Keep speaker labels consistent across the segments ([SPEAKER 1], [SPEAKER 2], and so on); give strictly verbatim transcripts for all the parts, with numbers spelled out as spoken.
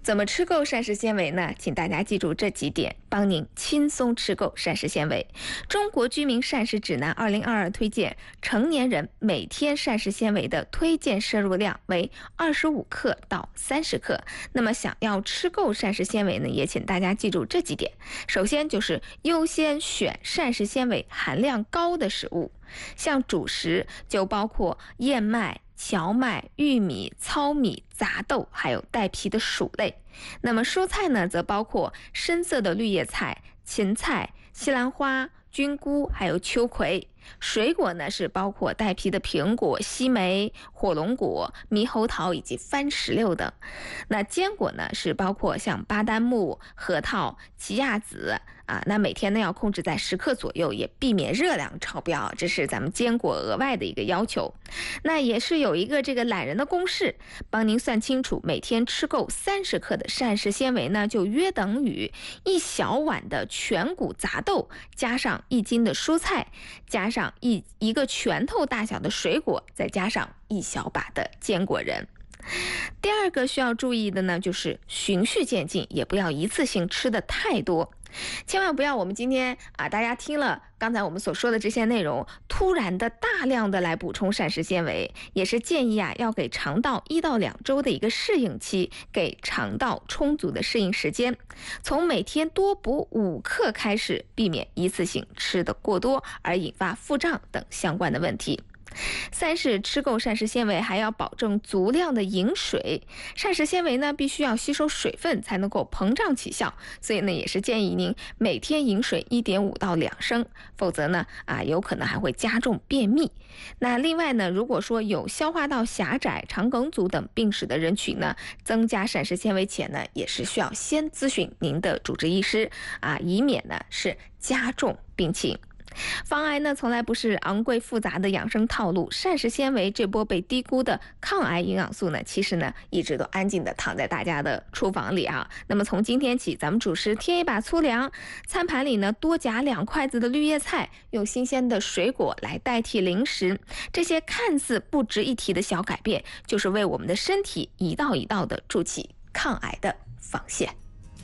[SPEAKER 1] 怎么吃够膳食纤维呢？请大家记住这几点，帮您轻松吃够膳食纤维。中国居民膳食指南二零二二推荐，成年人每天膳食纤维的推荐摄入量为二十五克到三十克。那么想要吃够膳食纤维呢，也请大家记住这几点。首先就是优先选膳食纤维含量高的食物，像主食就包括燕麦、荞麦、玉米、糙米、杂豆，还有带皮的薯类。那么蔬菜呢，则包括深色的绿叶菜、芹菜、西兰花、菌菇，还有秋葵。水果呢，是包括带皮的苹果、西梅、火龙果、猕猴桃以及番石榴等。那坚果呢，是包括像巴旦木、核桃、奇亚籽啊。那每天呢要控制在十克左右，也避免热量超标，这是咱们坚果额外的一个要求。那也是有一个这个懒人的公式，帮您算清楚，每天吃够三十克的膳食纤维呢，就约等于一小碗的全谷杂豆，加上一斤的蔬菜，加上一一个拳头大小的水果，再加上一小把的坚果仁。第二个需要注意的呢，就是循序渐进，也不要一次性吃的太多。千万不要我们今天啊，大家听了刚才我们所说的这些内容，突然的大量的来补充膳食纤维，也是建议啊，要给肠道一到两周的一个适应期，给肠道充足的适应时间。从每天多补五克开始，避免一次性吃的过多而引发腹胀等相关的问题。三是吃够膳食纤维，还要保证足量的饮水。膳食纤维呢，必须要吸收水分才能够膨胀起效，所以呢，也是建议您每天饮水 一点五到两升，否则呢，啊，有可能还会加重便秘。那另外呢，如果说有消化道狭窄、肠梗阻等病史的人群呢，增加膳食纤维前呢，也是需要先咨询您的主治医师啊，以免呢是加重病情。防癌呢，从来不是昂贵复杂的养生套路。膳食纤维这波被低估的抗癌营养素呢，其实呢一直都安静的躺在大家的厨房里啊。那么从今天起，咱们主食添一把粗粮，餐盘里呢多夹两筷子的绿叶菜，用新鲜的水果来代替零食。这些看似不值一提的小改变，就是为我们的身体一道一道的筑起抗癌的防线。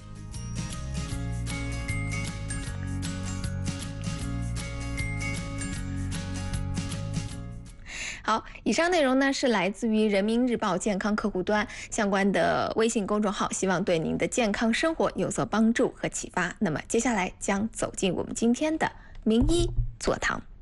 [SPEAKER 1] 好，以上内容呢是来自于人民日报健康客户端相关的微信公众号，希望对您的健康生活有所帮助和启发。那么接下来将走进我们今天的名医座谈。